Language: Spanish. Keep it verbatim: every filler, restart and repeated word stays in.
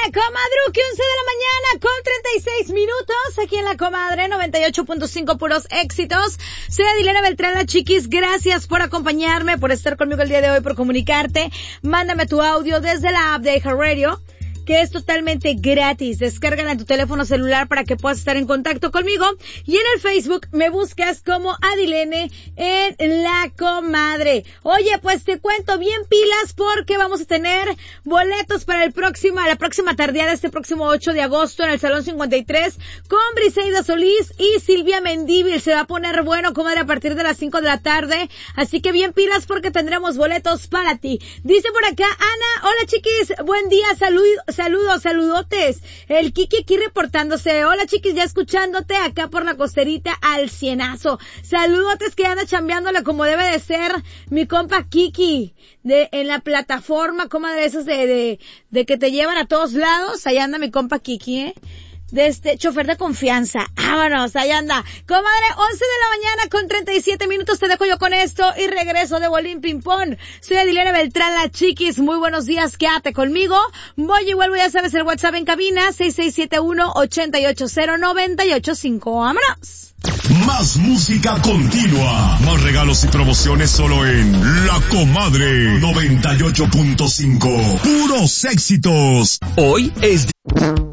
Comadruki, once de la mañana con treinta y seis minutos, aquí en La Comadre, noventa y ocho punto cinco, puros éxitos. Soy Adilena Beltrán, la Chiquis, gracias por acompañarme, por estar conmigo el día de hoy, por comunicarte. Mándame tu audio desde la app de iHeartRadio, que es totalmente gratis. Descárgala en tu teléfono celular para que puedas estar en contacto conmigo. Y en el Facebook me buscas como Adilene en La Comadre. Oye, pues te cuento bien pilas porque vamos a tener boletos para el próximo, la próxima tardeada, este próximo ocho de agosto en el Salón cincuenta y tres con Briseida Solís y Silvia Mendívil. Se va a poner bueno, comadre, a partir de las cinco de la tarde. Así que bien pilas porque tendremos boletos para ti. Dice por acá Ana, hola Chiquis, buen día, salud. Saludos, saludotes. El Kiki aquí reportándose. Hola, Chiquis, ya escuchándote acá por la costerita al cienazo. Saludotes que anda chambeándole como debe de ser mi compa Kiki. De, en la plataforma, comadre, esos de, de, de que te llevan a todos lados. Ahí anda mi compa Kiki, eh. De este chofer de confianza. Vámonos, ahí anda. Comadre, once de la mañana con treinta y siete minutos, te dejo yo con esto y regreso de Bolín Ping Pong. Soy Adilena Beltrán, la Chiquis. Muy buenos días, quédate conmigo. Voy y vuelvo, ya sabes, el WhatsApp en cabina, seis seis siete uno, ocho ocho cero, nueve ocho cinco. Vámonos. Más música continua. Más regalos y promociones solo en La Comadre noventa y ocho punto cinco. Puros éxitos. Hoy es